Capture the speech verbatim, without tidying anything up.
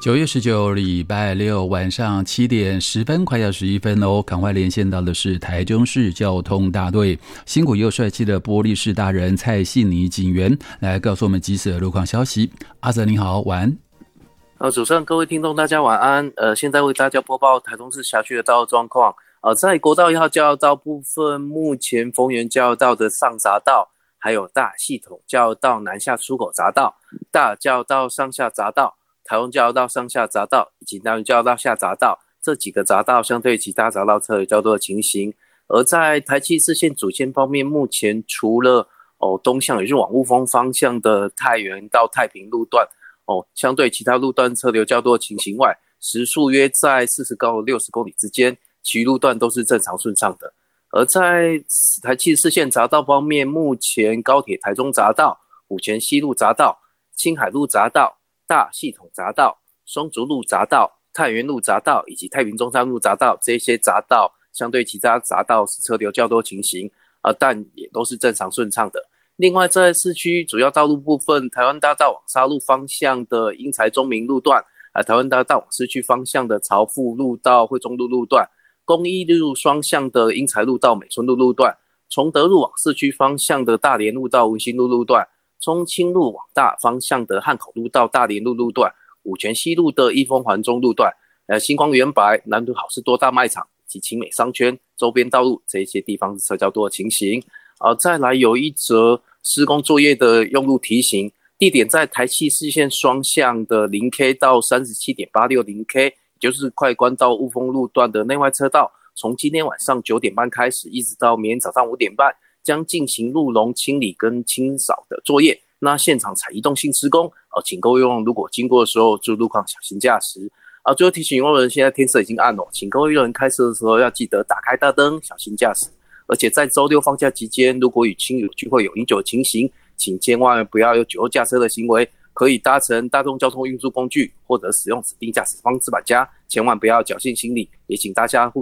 九月十九礼拜六晚上七点十分，快要十一分哦，赶快连线到的是台中市交通大队新古又帅气的玻璃市大人蔡信妮警员，来告诉我们即时的路况消息。阿泽你好，晚安。 呃，主持人，各位听众，大家晚安。呃，现在为大家播报台中市辖区的道路状况。呃，在国道一号交流道部分，目前丰原交流道的上匝道，还有大系统交流道南下出口匝道、大交流道上下匝道、台湾交流道上下匝道以及南园交流道下匝道这几个匝道，相对其他匝道车有较多的情形。而在台七四线主线方面，目前除了哦东向也就是往雾峰方向的太原到太平路段。哦，相对其他路段车流较多的情形外，时速约在四十到六十公里之间，其余路段都是正常顺畅的。而在台七十四线匝道方面，目前高铁台中匝道、虎泉西路匝道、青海路匝道、大系统匝道、松竹路匝道、太原路匝道以及太平中山路匝道，这些匝道相对其他匝道是车流较多情形，呃，但也都是正常顺畅的。另外，在市区主要道路部分，台湾大道往沙鹿方向的英才中明路段，呃，台湾大道往市区方向的朝富路到惠中路路段，公益路双向的英才路到美村路路段，崇德路往市区方向的大连路到文心路路段，中清路往大方向的汉口路到大连路路段，五权西路的益丰环中路段，呃，星光圆白、南屯好事多大卖场及青美商圈周边道路这些地方是车较多的情形。呃，再来有一则施工作业的用路提醒，地点在台七四线双向的 零 K 到 三十七点八六零 K， 也就是快关到雾峰路段的内外车道，从今天晚上九点半开始，一直到明天早上五点半，将进行路笼清理跟清扫的作业。那现场采移动性施工，呃，请各位用如果经过的时候，注意路况，小心驾驶。啊，最后提醒用人，现在天色已经暗了，请各位用人开车的时候要记得打开大灯，小心驾驶。而且在周六放假期间，如果与亲友聚会有饮酒情形，请千万不要有酒后驾车的行为，可以搭乘大众交通运输工具或者使用指定驾驶方式板家，千万不要侥幸心理，也请大家互